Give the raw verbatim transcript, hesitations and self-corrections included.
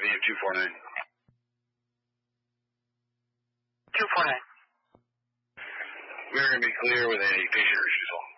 V M two four nine. two four nine. We're going to be clear with a patient refusal.